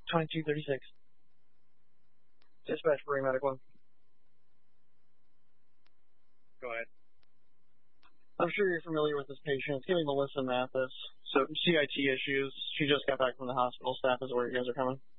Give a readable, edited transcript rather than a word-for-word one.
2236. Dispatch for Medic 1. Go ahead. I'm sure you're familiar with this patient. It's giving Melissa Mathis. So CIT issues. She just got back from the hospital. Staff is where you guys are coming.